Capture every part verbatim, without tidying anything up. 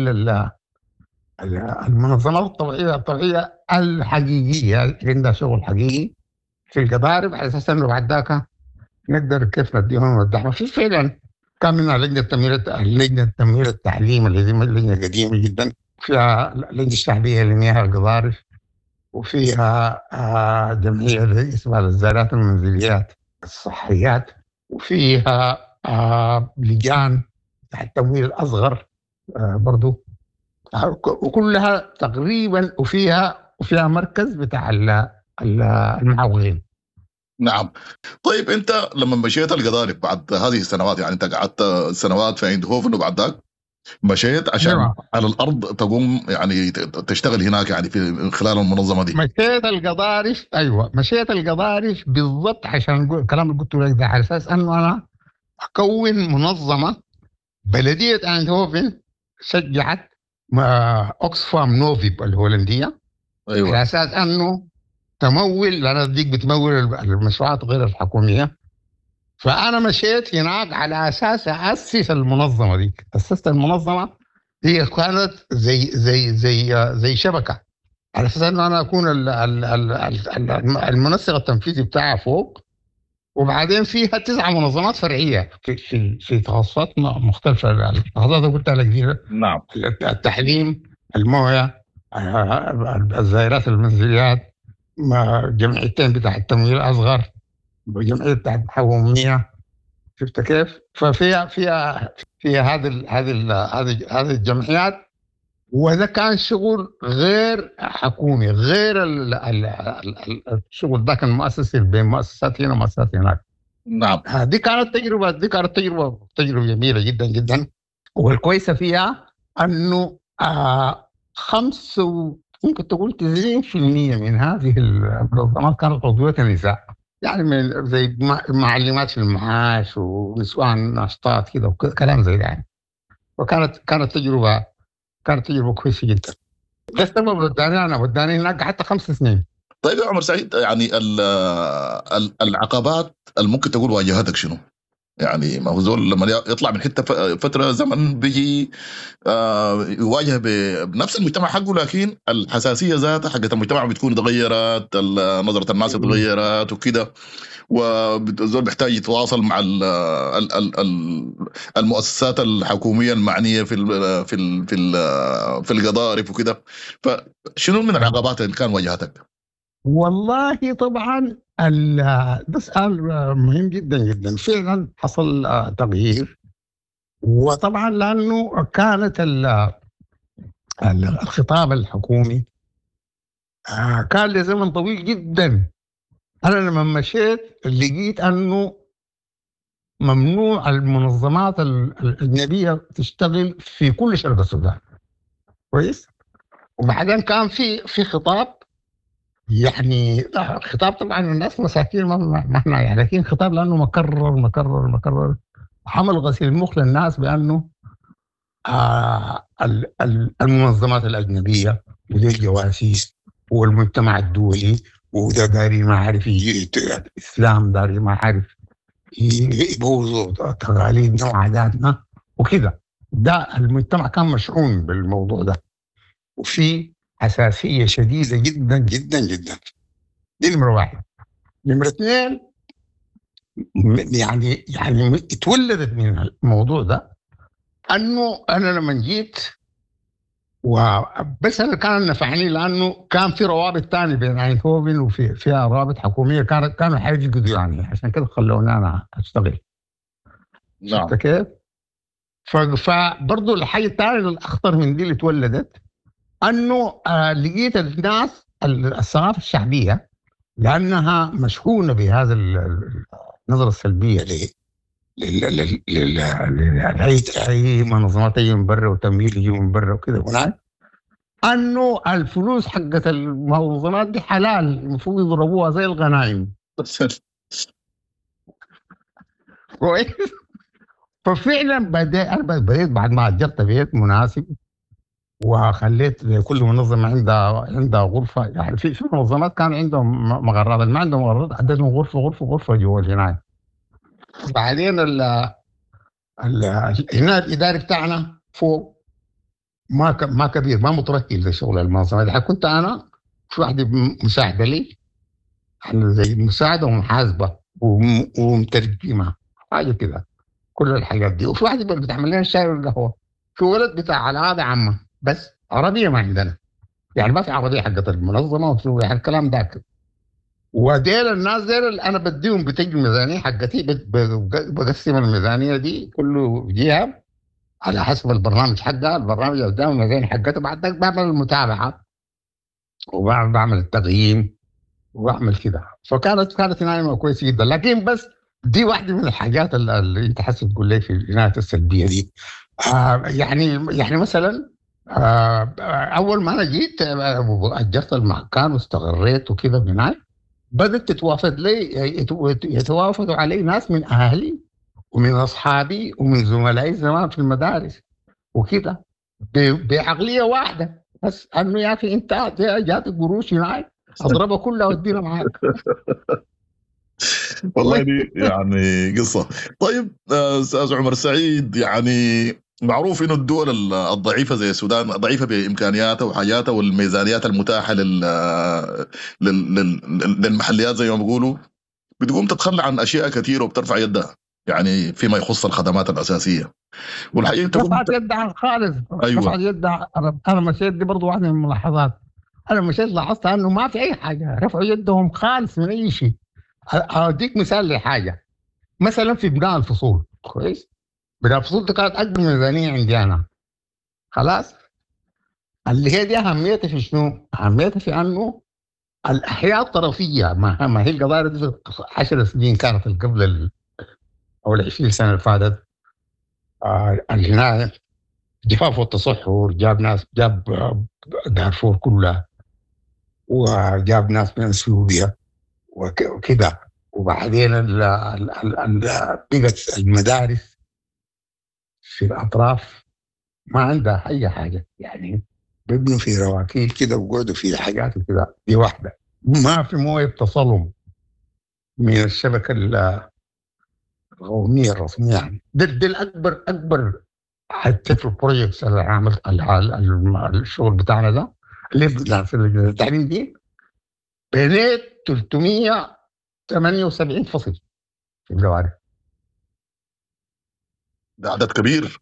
ال- ال- ال- المنظمات الطبيعية الطبيعية الحقيقية اللي عندها شغل حقيقي في القضارب، على أساس إنه بعد ذاك نقدر كيف نديهم الدعم. في فعلا كان منها لجنة تمويل الت- لجنة تمويل التعليم اللي دي لجنة قديمة جدا، فيها لجنة الشعبية لمياه القضارب، وفيها آه، جمعية اللي اسمها الزارات المنزليات الصحيات، وفيها آه، لجان تحت التمويل الأصغر آه، برضو، وكلها تقريبا، وفيها وفيها مركز بتاع ال- ال- المعوقين. نعم. طيب انت لما مشيت القضارب بعد هذه السنوات، يعني انت قعدت سنوات في ايندهوفن وبعد ذاك مشيت عشان ايوه، على الارض تقوم يعني ت- تشتغل هناك يعني في خلال المنظمه دي. مشيت القضارف. ايوه، مشيت القضارف بالضبط عشان أقول الكلام اللي قلته لك ده، على اساس انه انا اكون منظمه. بلديه ايندهوفن شجعت مع اوكسفام نوفيب الهولنديه على ايوه. اساس انه تمول، لان ديك بتمول المشروعات غير الحكوميه. فانا مشيت هناك على اساس اسس المنظمه دي. اسست المنظمه، هي كانت زي زي زي زي شبكه، على اساس انه انا اكون ال- ال- ال- ال- ال- المنسق التنفيذي بتاعها فوق، وبعدين فيها تسع منظمات فرعيه في في في تخصصات م- مختلفه. التخصصات اللي قلت لك دي: نعم. التعليم، المويه، آه، الزائرات المنزليات، ما- جمعيتين بتاع التمويل الاصغر، وجمعيه بتاع الحوميه. شفت كيف؟ ففيها فيها فيها هذه ال- هذه ال- هذه هذه الجمعيات. وده كان شغل غير حكومي، غير ال ال ال الشغل ده كان مؤسسي بين مؤسسات هنا ومؤسسات هناك. نعم. دي كانت تجربة دي كانت تجربة تجربة جميلة جدا جدا. والكويسة فيها أنه آه خمسة، ممكن تقول تسعين في المية من هذه المنظمات كانت عضوية نساء، يعني من زي مع- معلمات في المعاش ونسوان ناشطات كده وكلام زي ده يعني. وكانت كانت تجربة كانت تجربة كويسة جدا. ده السبب وداني انا وداني هناك حتى خمس سنين. طيب يا عمر سعيد، يعني ال- ال- العقبات اللي ممكن تقول واجهتك شنو؟ يعني ما هو زول لما يطلع من حته ف- فتره زمن بيجي آه، يواجه ب- بنفس المجتمع حقه، لكن الحساسيه ذاتها حقت المجتمع بتكون اتغيرت، ال- نظره الناس اتغيرت وكده، والزول بيحتاج يتواصل مع ال ال ال ال المؤسسات الحكوميه المعنيه في ال في ال في ال في القضارب وكده. فشنو من العقبات اللي كان واجهتك؟ والله طبعا ال- ده سؤال مهم جدا جدا. فعلا حصل آه، تغيير. وطبعا لانه كانت ال- ال- الخطاب الحكومي آه، كان لزمن طويل جدا. انا لما مشيت لقيت انه ممنوع المنظمات ال- الاجنبيه تشتغل في كل شرق السودان. كويس. وبعدين كان في في خطاب، يعني لا، خطاب طبعا الناس مساكين ما ما احنا يعني، لكن خطاب لانه مكرر مكرر مكرر، حمل غسيل مخ للناس بانه آه ال- ال- المنظمات الاجنبيه ودي الجواسيس والمجتمع الدولي، وده داري ما عارف يجي الاسلام، داري ما عارف يبوظوا تقاليدنا وعاداتنا وكده. ده المجتمع كان مشحون بالموضوع ده، وفي حساسيه شديده جدا جدا جدا. دي نمرة واحد. نمرة اثنين، م- يعني يعني اتولدت من الموضوع ده انه انا لما جيت، وبس اللي كان نفعني لانه كان في روابط تانية بين اينهوفن وفي فيها روابط حكوميه، كانت كانوا حيجوا يعني، عشان كده خلوني انا اشتغل. شفت نعم. كيف؟ ف- فبرضه الحاجه الثانيه الاخطر من دي اللي اتولدت انه آه لقيت الناس ال- الثقافه الشعبيه، لانها مشحونه بهذا ال- ال- النظره السلبيه ليه، لل- لل- لل- لل- اي اي منظمات تيجي من برا وتمويل يجي من برا وكده هناك، انه الفلوس حقت المنظمات دي حلال، المفروض يضربوها زي الغنائم. كويس. ففعلا بدأت انا بديت بعد ما اجرت بيت مناسب، وخليت كل منظمه عندها عندها غرفه. يعني في في منظمات كان عندهم م- مغرات، اللي ما عندهم مغرات عددهم غرفه غرفه غرفه جوا الجنايه. بعدين ال ال- هنا الاداري بتاعنا فوق ما ك... ما كبير، ما متركز لشغل المنظمة دي. كنت أنا في واحدة مساعدة لي، احنا زي مساعدة ومحاسبة وم... ومترجمة، حاجة كده، كل الحاجات دي. وفي واحدة بتعمل لنا الشاي والقهوة. في ولد بتاع العادة عامة، بس عربية ما عندنا، يعني ما في عربية حقت المنظمة وفي يعني الكلام ده. وديل الناس ديل اللي انا بديهم بتجي الميزانيه حقتي، بت- ب- بقسم الميزانيه دي كله جهه على حسب البرنامج حقها. البرنامج قدام الميزانيه حقتها، بعد ذلك بعمل المتابعه وبعمل بعمل التقييم وبعمل كده. فكانت كانت نايمه كويسه جدا. لكن بس دي واحده من الحاجات اللي, اللي انت حاسس تقول لي في العنايه السلبيه دي. آه يعني يعني مثلا، آه اول ما انا جيت، آه، اجرت المكان واستقريت وكده هناك، بدأت تتوافد لي يتو- يتوافدوا علي ناس من أهلي ومن أصحابي ومن زملائي زمان في المدارس وكده، ب- بعقلية واحدة، بس أنه يا أخي أنت جا- جاتك قروش هناك أضربها كلها وأدينا معاك. والله والله. دي يعني قصة. طيب آه، أستاذ عمر سعيد، يعني معروف إنه الدول ال- الضعيفة زي السودان ضعيفة بإمكانياتها وحاجاتها والميزانيات المتاحة لل لل- لل- للمحليات زي ما بيقولوا، بتقوم تتخلى عن أشياء كثيرة وبترفع يدها، يعني فيما يخص الخدمات الأساسية. والحقيقة أنت رفعت قلت. يدها خالص. أيوه. رفعت يدها. أنا أنا مشيت، دي برضو واحدة من الملاحظات. أنا مشيت لاحظت أنه ما في أي حاجة، رفعوا يدهم خالص من أي شيء. أ- أديك مثال لحاجة. مثلا في بناء الفصول، كويس، بناء الفصول دي كانت أكبر ميزانية عندي أنا. خلاص. اللي هي دي أهميتها في شنو؟ أهميتها في أنه الأحياء الطرفية، ما, ما هي القضايا دي في عشر سنين كانت قبل ال- أو العشرين سنة اللي فاتت. آه الجناية، جفاف والتصحر جاب ناس، جاب آه، دارفور كلها، وجاب ناس من اثيوبيا وك- وكده. وبعدين ال- ال- ال- ال- بقت المدارس في الأطراف ما عندها أي حاجة، يعني بيبنوا في رواكيل كده وقعدوا في حاجات كده. دي واحدة. ما في مويه بتصلهم من الشبكة القومية الرسمية. يعني ده, ده الأكبر أكبر حتى في البروجيكتس اللي عملت ال- ال- الشغل بتاعنا ده، اللي في في التعليم دي، بنيت ثلاثمية وثمانية وسبعين فصل في الجوارح. ده عدد كبير.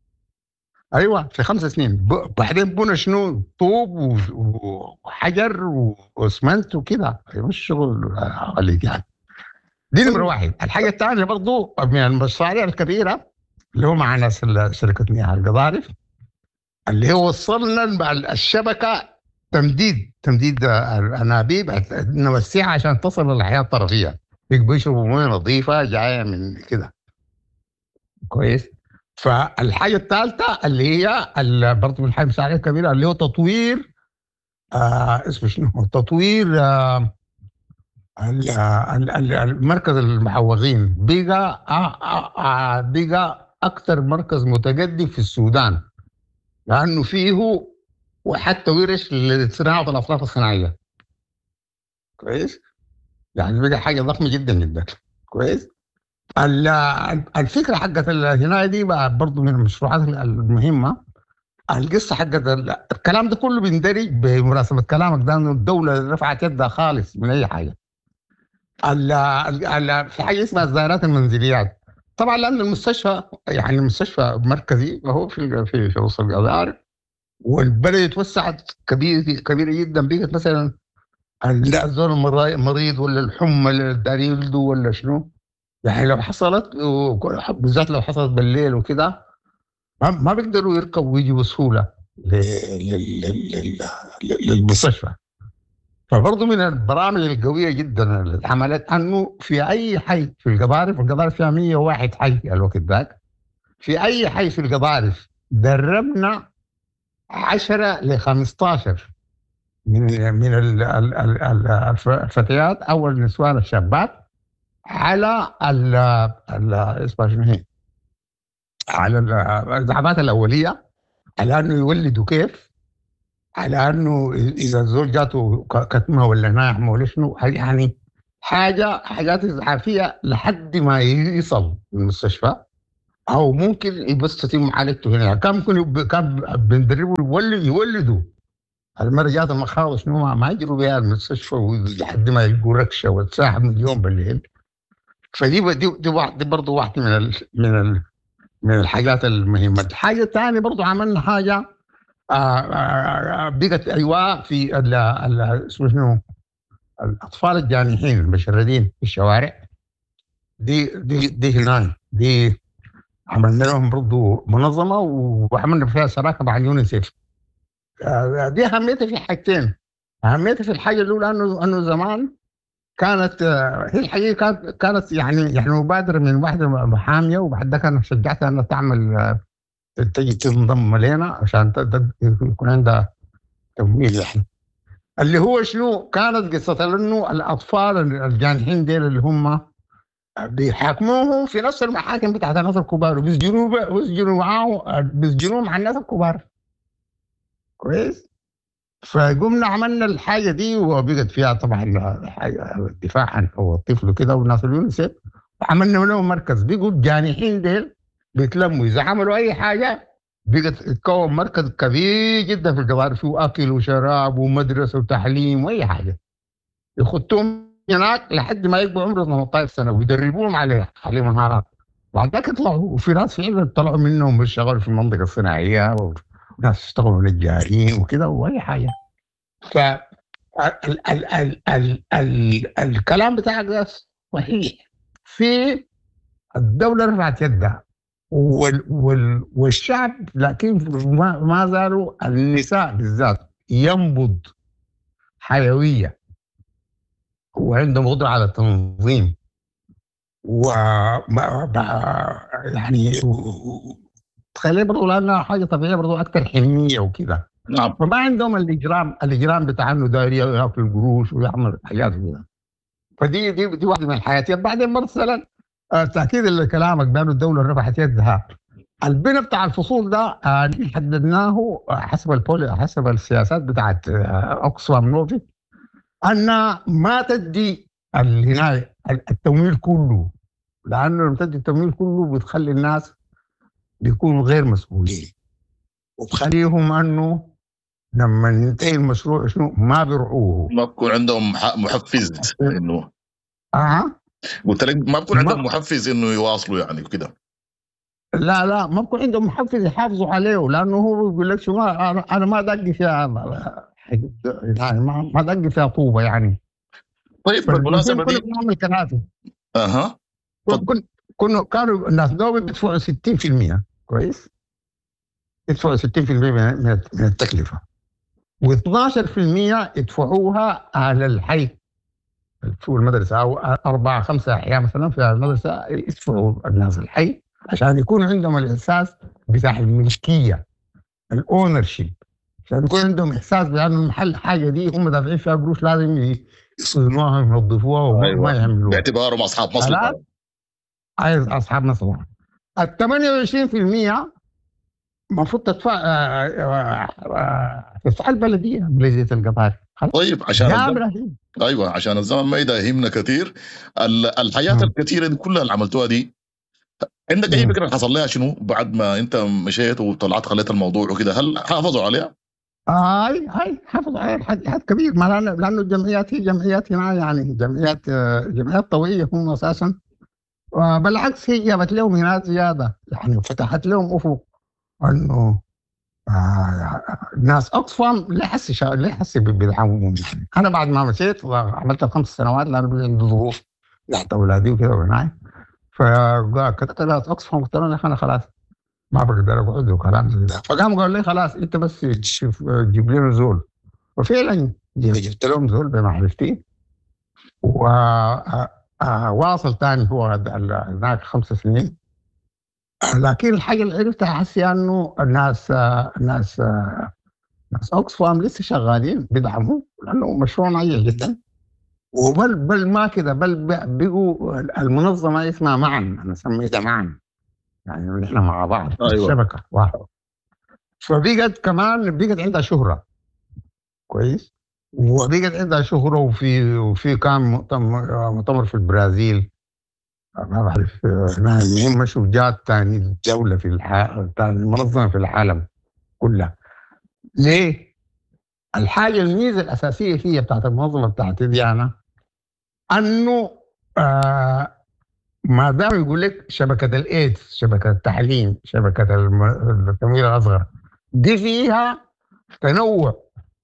ايوه في خمس سنين. ب- بعدين بنى شنو، طوب و- وحجر و- واسمنت وكده، مش شغل عليك يعني. دي نمره واحد. الحاجه الثانيه برضو من المشاريع الكبيره اللي هو مع ناس ال- شركه مياه القضارف، اللي هو وصلنا الب- الشبكه، تمديد تمديد الانابيب نوسعها عشان تصل للحياه الطرفيه، يبقوا يشربوا مويه نظيفه جايه من كده. كويس. فالحاجه الثالثه اللي هي ال- برضه من الحاجه المساعده الكبيره اللي هو تطوير، آه اسمه شنو، تطوير آه ال- ال- ال- المركز المحوغين بقى، آه آه آه بقى اكثر مركز متقدم في السودان، لانه فيه وحتى ورش لصناعه الاصناف الصناعيه. كويس. يعني بقى حاجه ضخمه جدا جدا. كويس. ال- الفكره حقت الهنايه دي بقى برضه من المشروعات المهمه. القصه حقت ال- الكلام ده كله بيندرج بمناسبه كلامك ده، انه الدوله رفعت يدها خالص من اي حاجه. ال ال ال في حاجه اسمها الزائرات المنزليات. طبعا لان المستشفى يعني المستشفى مركزي وهو في في في وسط القضارب، والبلد اتوسعت كبير كبيره جدا، بقت مثلا لا الزول المرا- مريض ولا الحمى اللي داري يولده ولا شنو، يعني لو حصلت، بالذات لو حصلت بالليل وكده، ما ما بيقدروا يركبوا ويجوا بسهوله ل- لل- لل- لل- للمستشفى. فبرضه من البرامج القويه جدا اللي اتعملت انه في اي حي في القضارف، القضارف فيها مية وواحد حي الوقت ذاك، في اي حي في القضارف دربنا عشرة ل خمستاشر من من ال- ال- ال- ال- الف- الفتيات او النسوان الشابات على ال ال- اسمها شنو هي، على ال- الدعامات الاوليه، على انه يولدوا كيف، على انه اذا الزول جاته ك- كتمه ولا ناعمه ولا شنو، يعني حاجه حاجات اسعافيه لحد ما يصل المستشفى. او ممكن بس تتم معالجته هنا. كان ممكن كان بندربوا يولد يولدوا المرة جات المخاض شنو ما ما يجروا بها المستشفى لحد ما يلقوا ركشه وتساحب من اليوم بالليل. فدي دي دي, واحد دي برضه واحده من ال من ال من الحاجات المهمه. الحاجه الثانيه برضه عملنا حاجه آآ آآ بقت ايوه في ال ال اسمه شنو الاطفال الجانحين المشردين في الشوارع. دي دي دي هناك دي عملنا لهم برضه منظمه وعملنا فيها شراكه مع اليونيسيف. دي اهميتها في حاجتين. اهميتها في الحاجه الاولى انه انه زمان كانت هي الحقيقه كانت كانت يعني يعني مبادره من واحده محاميه، وبعد ذاك انا شجعتها انها تعمل تجي تنضم لنا عشان يكون عندها تمويل يعني. اللي هو شنو كانت قصه انه الاطفال الجانحين ديل اللي هم بيحاكموهم في نفس المحاكم بتاعت الناس الكبار وبيسجنوا بيسجنوا معاه بيسجنوا مع الناس الكبار. كويس. فقمنا عملنا الحاجه دي وبقت فيها طبعا الدفاع عن الطفل وكده والناس اليونيسيف، وعملنا لهم مركز بيقوا الجانحين ديل بيتلموا اذا عملوا اي حاجه بقت تكون مركز كبير جدا في الجوار فيه اكل وشراب ومدرسه وتعليم واي حاجه. يخطوهم هناك لحد ما يبقوا عمره ثمانية عشر سنه ويدربوهم عليه عليه مهارات. بعد ذاك يطلعوا، وفي ناس فعلا طلعوا منهم بيشتغلوا في المنطقه الصناعيه وناس يشتغلوا نجارين وكده واي حاجه. ف ال ال ال ال ال الكلام بتاعك ده صحيح. في الدوله رفعت يدها وال وال والشعب، لكن ما, ما زالوا النساء بالذات ينبض حيويه وعندهم قدره على التنظيم و يعني تخيل برضه لانها حاجه طبيعيه برضه اكثر حنيه وكده. نعم. فما عندهم الاجرام الاجرام بتاع انه داير ياكل القروش ويعمل حاجات كده. فدي دي دي واحده من الحياه. بعدين مثلا تاكيد لكلامك بانه الدوله رفعت يدها. البناء بتاع الفصول ده حددناه حسب البولي حسب السياسات بتاعت اوكسفام نوفي ان ما تدي الهنايه التمويل كله، لانه لما تدي التمويل كله بتخلي الناس بيكونوا غير مسؤولين وبخليهم انه لما ينتهي المشروع شنو ما بيرعوه، ما بكون عندهم محفز انه اه قلت لك ما بكون عندهم محفز انه يواصلوا يعني وكده. لا لا ما بكون عندهم محفز يحافظوا عليه، لانه هو بيقول لك شو انا انا ما دقي فيها يعني ما ما دقي فيها طوبه يعني. طيب بالمناسبه دي كنا كنافي اها كن كنا كانوا الناس دول بيدفعوا ستين بالمئة. كويس. يدفعوا ستين بالمئة من التكلفه و12% يدفعوها على الحي في المدرسه او اربعه خمسه احياء مثلا في المدرسه يدفعوا الناس الحي عشان يكون عندهم الاحساس بتاع الملكيه الاونر شيب، عشان يكون عندهم احساس بان المحل حاجه دي هم دافعين فيها قروش لازم يصونوها وينظفوها وما أيوة. يعملوها باعتبارهم اصحاب مصلحه. عايز اصحاب مصلحه. ال ثمانية وعشرين بالمئة المفروض تدفع تدفع البلديه بلديه القطار. طيب عشان الزمن. ايوه عشان الزمن ما يداهمنا كثير. الحياه م. الكثيره دي كلها اللي عملتوها دي عندك اي فكره حصل لها شنو بعد ما انت مشيت وطلعت خليت الموضوع وكده؟ هل حافظوا عليها؟ هاي هاي حافظوا عليها حد كبير، ما لانه الجمعيات هي جمعيات هنا يعني جمعيات جمعيات طويله هم اساسا. بالعكس هي جابت لهم هنا زياده يعني فتحت لهم افق انه آه ناس اوكسفام لا يحس لا يحس بدعمهم. انا بعد ما مشيت وعملت خمس سنوات لانه عندي ظروف تحت اولادي وكده وهناك، فكتبت ناس اوكسفام قلت لهم انا خلاص ما بقدر اقعد وكلام زي ده. فقام قال لي خلاص انت بس جيب لنا زول، وفعلا جبت لهم زول بمعرفتي وواصل ثاني هو هناك خمس سنين. لكن الحاجه اللي عرفتها حسي انه الناس الناس ناس اوكسفام لسه شغالين بيدعموا لانه مشروع ناجح جدا. وبل بل ما كده بل بقوا المنظمه اسمها معا، انا سميتها معا يعني نحن مع بعض. أيوة. الشبكه واحده. فبقت كمان بقت عندها شهره كويس، وبقت عندها شهره وفي وفي كان مؤتمر في البرازيل ما بعرف هنا المهم شو جات ثاني دولة في العالم، ثاني منظمة في العالم كلها. ليه؟ الحاجة الميزة الأساسية فيها بتاعت المنظمة بتاعت دي أنا أنه آه ما دام يقول لك شبكة الإيدز، شبكة التعليم، شبكة الم- التمويل الأصغر، دي فيها تنوع.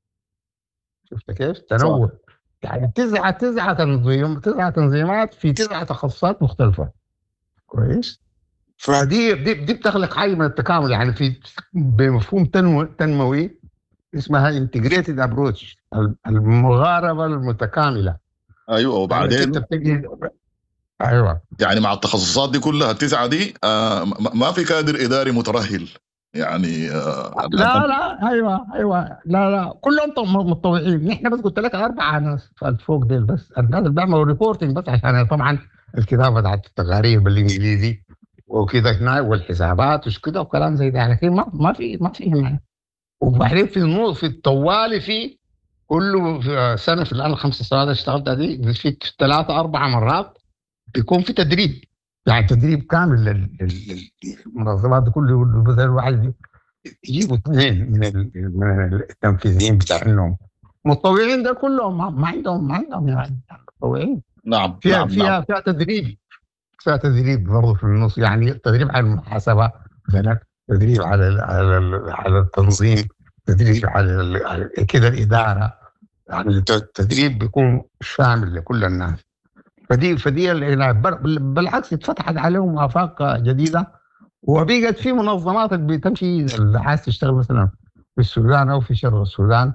شفت كيف؟ صح. تنوع، يعني تسعة تسعة تنظيم تسعة تنظيمات في تسعة تخصصات مختلفة. كويس؟ فدي دي, دي بتخلق حاجة من التكامل، يعني في بمفهوم تنمو تنموي اسمها انتجريتد ابروتش، المغاربة المتكاملة. ايوه انك انت وبعدين بتجي. ايوه. يعني مع التخصصات دي كلها التسعه دي آه م- ما في كادر اداري مترهل يعني آه ال- لا ال- لا ايوه ايوه لا لا كلهم طم- متطوعين. نحن بس قلت لك اربعه ناس فوق ديل، بس الناس اللي بيعملوا ريبورتنج بس عشان طبعا الكتابه بتاعت التقارير بالانجليزي وكده هنا والحسابات وش كده وكلام زي ده، لكن ما ما في ما في هنا. وبعدين في النص في الطوالي في كله في سنه في الان الخمس سنوات اللي اشتغلتها دي في ثلاثه اربع مرات بيكون في تدريب، يعني تدريب كامل لل- لل- للمنظمات دي كله. مثلا الواحد يجيبوا اثنين من ال- من التنفيذيين بتاعهم متطوعين، ده كلهم ما ما عندهم ما عندهم يعني متطوعين. نعم فيها نعم نعم. فيها فيها تدريب، فيها تدريب برضه في النص، يعني تدريب على المحاسبه مثلا، تدريب على ال على ال على التنظيم، تدريب على, ال- على كده الاداره. يعني التدريب بيكون شامل لكل الناس. فدي فدي ال- بل- بالعكس اتفتحت عليهم افاق جديده، وبقت في منظمات اللي بتمشي اللي عايز تشتغل مثلا في السودان او في شرق السودان.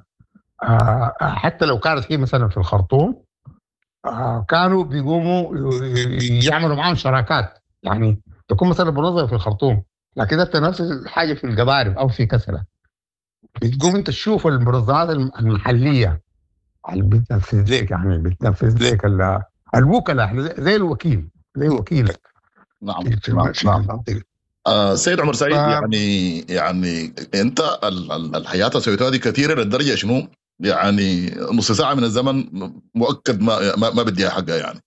آه حتى لو كانت هي مثلا في الخرطوم، آه كانوا بيقوموا ي- يعملوا معاهم شراكات. يعني تكون مثلا منظمه في الخرطوم لكن انت نفس الحاجه في القضارب او في كسله، بتقوم انت تشوف المنظمات الم- المحليه اللي بتنفذ لك، يعني بتنفذ لك ال- الوكلاء، يعني زي زي الوكيل، زي وكيلك نعم في في نعم الم- في نعم. المنطقه. آه سيد عمر ف سعيد، يعني يعني انت ال- ال- الحياه اللي سويتها دي كثيره للدرجه شنو؟ يعني نص ساعه من الزمن مؤكد ما ما, ما بديها حقها يعني.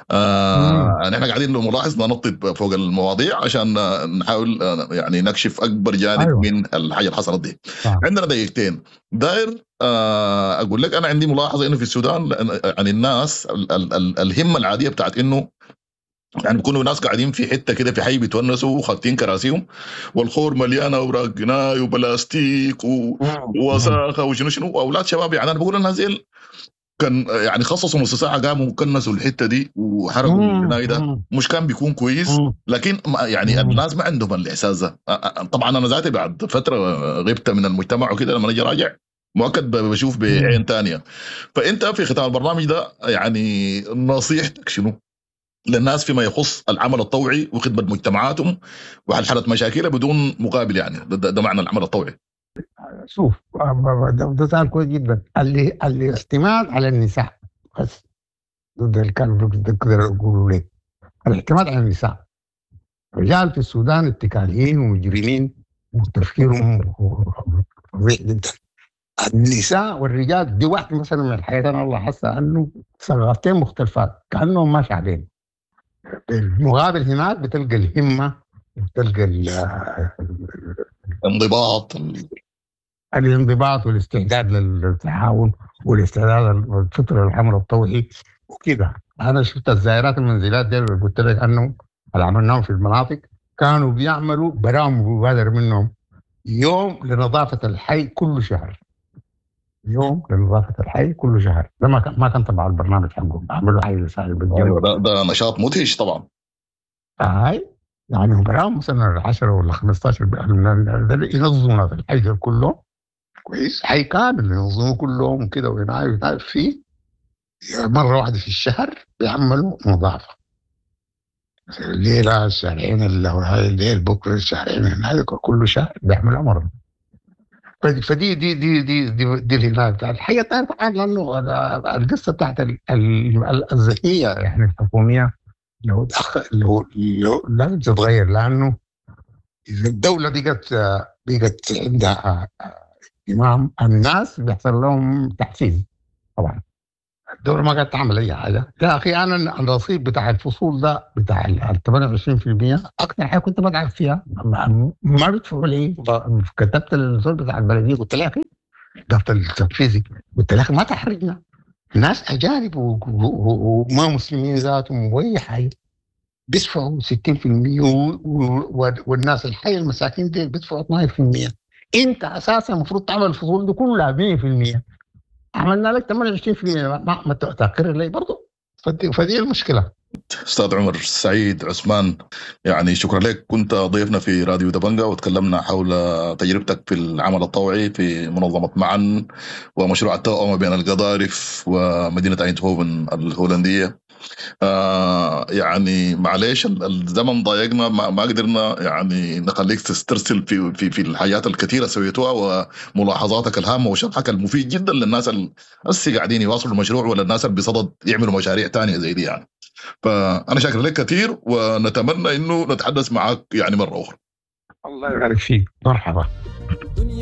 مم. آه نحن قاعدين نلاحظ ننطط فوق المواضيع عشان نحاول آه، يعني نكشف اكبر جانب ايوه من الحاجه اللي حصلت دي. صح. عندنا دقيقتين داير آه اقول لك انا عندي ملاحظه انه في السودان لأن- يعني الناس ال ال ال الهمه العاديه بتاعت انه يعني بيكونوا ناس قاعدين في حته كده في حي بيتونسوا وخاتين كراسيهم والخور مليانه اوراق جناي وبلاستيك و- مم. مم. ووساخه وشنو شنو، واولاد شباب يعني انا بقول الناس دي كان يعني خصصوا نص ساعه قاموا كنسوا الحته دي وحرقوا مم. الجناي ده، مم. مش كان بيكون كويس؟ مم. لكن ما- يعني مم. الناس ما عندهم الاحساس ده. أ- أ- طبعا انا ذاتي بعد فتره غبت من المجتمع وكده، لما اجي راجع مؤكد ب- بشوف مم. بعين تانية. فانت في ختام البرنامج ده يعني نصيحتك شنو للناس فيما يخص العمل الطوعي وخدمه مجتمعاتهم وحل مشاكلها بدون مقابل؟ يعني ده, ده, ده معنى العمل الطوعي. شوف ده, ده سؤال كويس جدا. اللي الاعتماد على النساء بس، ده اللي كانوا بيقدروا يقولوا لك الاعتماد على النساء. الرجال في السودان اتكاليين ومجرمين وتفكيرهم فظيع جدا. النساء والرجال دي واحده مثلا من الحياه انا الله حاسه انه ثقافتين مختلفات كانهم ما شعبين. بالمقابل هناك بتلقى الهمه، بتلقى ال- انضباط. الانضباط والاستعداد للتعاون والاستعداد للفطر العمل الطوعي وكده. انا شفت الزائرات المنزلات دي اللي قلت لك انه اللي عملناهم في المناطق كانوا بيعملوا برامج مبادر منهم، يوم لنظافه الحي كل شهر، يوم لنظافه الحي كل شهر. ده ما كان ما كان تبع البرنامج حقهم، عملوا حي رسائل ايوه بالجو. ده, ده نشاط مدهش طبعا. هاي يعني برامج مثلا عشرة ولا خمستاشر ينظموا في الحي ده كله. كويس، حي كامل ينظموا كلهم كده وينعايوا وينعايوا فيه. مرة واحدة في الشهر بيعملوا نظافة، الليلة الشهرين اللي هو هاي الليل بكرة الشهرين هذا كل شهر بيعملوا مرة. فدي فدي دي دي دي دي, دي الهلال بتاع الحقيقة. طبعا طبعا لأنه القصة بتاعت ال- ال- الذكية يعني الحكومية لو تأخ- لو لو لازم تتغير، لأنه إذا الدولة بقت بقت عندها اهتمام الناس بيحصل لهم تحفيز طبعا. الدولة ما قاعدة تعمل أي حاجة. يا أخي أنا الرصيد بتاع الفصول ده بتاع ال ثمانية وعشرين بالمئة أكثر حاجة كنت بدعم فيها ما, ما بيدفعوا لي. كتبت الرسول بتاع البلدية قلت له يا أخي دفتر التنفيذي قلت له ما تحرجنا، ناس أجانب وما مسلمين ذاتهم وأي حاجة بيدفعوا ستين بالمئة والناس الحي المساكين دي بيدفعوا اثناشر بالمئة. أنت أساسا المفروض تعمل الفصول دي كلها مية بالمئة، عملنا لك ثمانية وعشرين بالمئة ما, ما تقرر لي برضه. فدي, فدي المشكلة. أستاذ عمر سعيد عثمان، يعني شكرا لك، كنت ضيفنا في راديو دبنجة وتكلمنا حول تجربتك في العمل الطوعي في منظمة معا ومشروع التوأمة بين القضارف ومدينة ايندهوفن الهولندية. آه يعني معليش الزمن ضايقنا، ما, ما قدرنا يعني نخليك تسترسل في في في الحاجات الكثيره سويتوها وملاحظاتك الهامه وشرحك المفيد جدا للناس اللي هسه قاعدين يواصلوا المشروع ولا الناس اللي بصدد يعملوا مشاريع تانية زي دي يعني. فانا شاكر لك كثير ونتمنى انه نتحدث معك يعني مره اخرى. الله يبارك فيك، مرحبا.